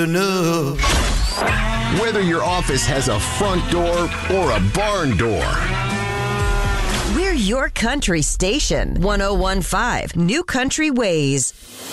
No. Whether your office has a front door or a barn door. We're your country station. 101.5 New Country Ways.